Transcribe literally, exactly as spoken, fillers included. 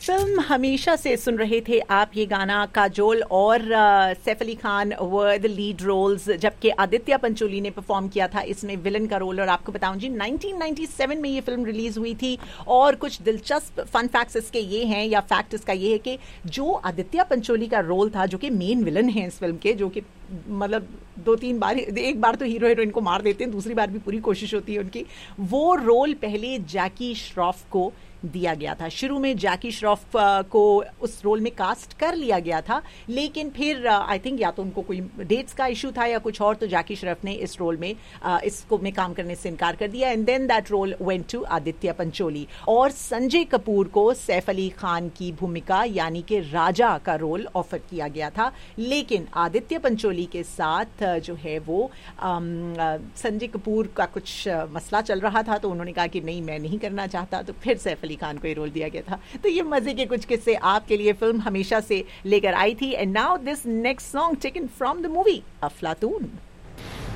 Film हमेशा से सुन रहे थे आप ये गाना। काजोल और Saif Ali Khan were the lead roles, जबकि आदित्य पंचोली ने परफॉर्म किया था इसमें विलन का रोल। और आपको बताऊं जी नाइनटीन नाइंटी सेवन में ये फिल्म रिलीज हुई थी। और कुछ दिलचस्प फन फैक्ट्स इसके ये हैं, या फैक्ट इसका ये है कि जो आदित्य पंचोली का रोल था, जो कि मेन विलन है इस फिल्म के, जो कि मतलब दो तीन बार, एक बार तो हीरो हीरोइन को मार देते हैं, दूसरी बार भी पूरी कोशिश होती है उनकी, वो रोल पहले जैकी श्रॉफ को दिया गया था। शुरू में जैकी श्रॉफ को उस रोल में कास्ट कर लिया गया था, लेकिन फिर आई थिंक या तो उनको कोई डेट्स का इशू था या कुछ और, तो जैकी श्रॉफ ने इस रोल में uh, इसको में काम करने से इनकार कर दिया। And then that role went to Aditya Pancholi. और संजय कपूर को सैफ अली खान की भूमिका यानी कि राजा का रोल ऑफर किया गया था, लेकिन आदित्य पंचोली के साथ uh, जो है वो um, uh, संजय कपूर का कुछ uh, मसला चल रहा था, तो उन्होंने कहा कि नहीं, मैं नहीं करना चाहता, तो फिर सैफ अली खान को ये रोल दिया गया था। तो ये मजे के कुछ किस्से आपके लिए फिल्म हमेशा से लेकर आई थी। And now this next song taken from the movie अफलातून।